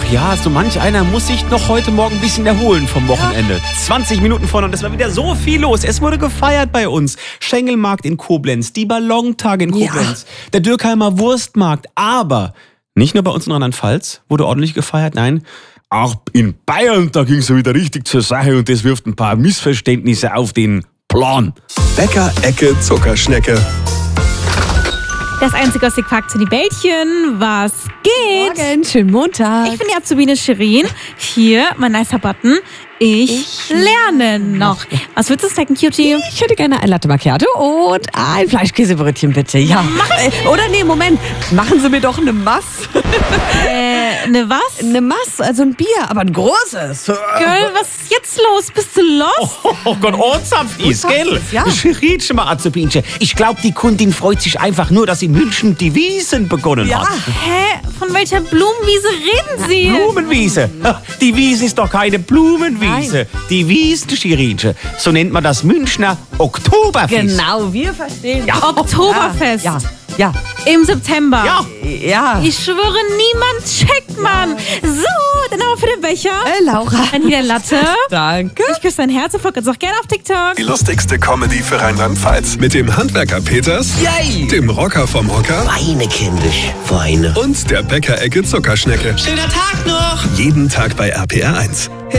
ja, so manch einer muss sich noch heute Morgen ein bisschen erholen vom Wochenende. 20 Minuten vorne und es war wieder so viel los. Es wurde gefeiert bei uns. Schengelmarkt in Koblenz, die Ballontage in Koblenz, der Dürkheimer Wurstmarkt. Aber nicht nur bei uns in Rheinland-Pfalz wurde ordentlich gefeiert, nein. Auch in Bayern, da ging es wieder richtig zur Sache und das wirft ein paar Missverständnisse auf den Plan. Bäcker-Ecke Zuckerschnecke. Das einzige, was ich fragt, sind die Bällchen. Was geht? Morgen, schönen Montag. Ich bin die Azubine Shirin. Hier, mein nicer Button. Ich lerne noch. Was würdest du snacken, Cutie? Ich hätte gerne ein Latte Macchiato und ein Fleischkäsebrötchen, bitte. Ja. Oder nee, Moment. Machen Sie mir doch eine Mass. Ne was? Eine Mass, also ein Bier, aber ein großes. Girl, was ist jetzt los? Bist du lost? Oh Gott, Ortsapf ist, gell? Ja. Schrietsch mal, Azubinchen. Ich glaube, die Kundin freut sich einfach nur, dass in München die Wiesen begonnen hat. Hä? Von welcher Blumenwiese reden Sie? Blumenwiese. Die Wiese ist doch keine Blumenwiese. Die Wiesen, Schirinchen. So nennt man das Münchner Oktoberfest. Genau, wir verstehen. Ja. Oktoberfest. Ja. Im September. Ja. Ich schwöre, niemand checkt, Mann. So, dann aber für den Becher. Laura. Dann hier der Latte. Danke. Ich küsse dein Herz und folgt uns auch gerne auf TikTok. Die lustigste Comedy für Rheinland-Pfalz. Mit dem Handwerker Peters, dem Rocker vom Hocker Weine, kindisch, Weine. und der Bäcker-Ecke Zuckerschnecke. Schöner Tag noch! Jeden Tag bei RPR 1.